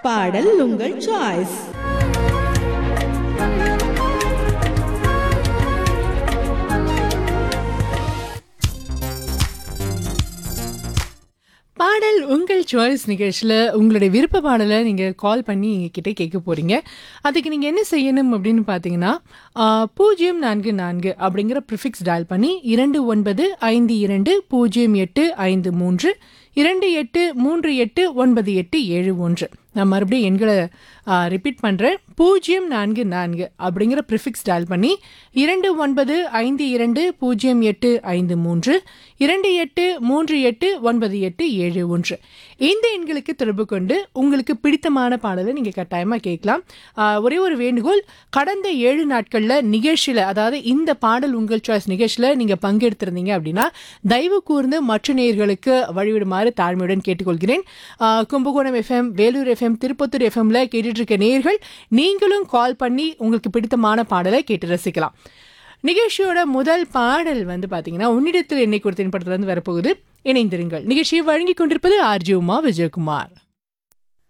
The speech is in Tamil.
பாடல் உங்கள் சாய்ஸ். பாடல் உங்கள் சாய்ஸ் நிகழ்ச்சியில் உங்களுடைய விருப்ப பாடலை நீங்கள் கால் பண்ணி எங்ககிட்ட கேட்க போகிறீங்க. அதுக்கு நீங்கள் என்ன செய்யணும் அப்படின்னு பார்த்தீங்கன்னா 044 அப்படிங்கிற ப்ரிஃபிக்ஸ் டயல் பண்ணி 29520853 28389871. நான் மறுபடியும் எண்களை ரிப்பீட் பண்ணுறேன். 044 அப்படிங்கிற ப்ரிஃபிக்ஸ் டயல் பண்ணி 29520853 28389871. இந்த எண்களுக்கு தொடர்பு கொண்டு உங்களுக்கு பிடித்தமான பாடலை நீங்கள் கட்டாயமாக கேட்கலாம். ஒரே ஒரு வேண்டுகோள், கடந்த 7 நாட்களில் நிகழ்ச்சியில், அதாவது இந்த பாடல் உங்கள் சாய்ஸ் நிகழ்ச்சியில் நீங்கள் பங்கெடுத்திருந்தீங்க அப்படின்னா தயவு கூர்ந்து மற்ற நேயர்களுக்கு வழிவிடுமாறு தாழ்மையுடன் கேட்டுக்கொள்கிறேன். கும்பகோணம் எஃப்எம், வேலூர் எஃப்எம், திருப்பத்தூர் எஃப்எம்ல கேட்டுட்டு இருக்க நேயர்கள் நீங்களும் கால் பண்ணி உங்களுக்கு பிடித்தமான பாடலை கேட்டு ரசிக்கலாம். நிகழ்ச்சியோட முதல் பாடல் வந்து பாத்தீங்கன்னா உன்னிடத்தில் என்னை கொடுத்தேன் படத்துல இருந்து வரப்போகுது. இணைந்திருங்கள். நிகழ்ச்சியை வழங்கி கொண்டிருப்பது ஆர்ஜி உமா விஜயகுமார்.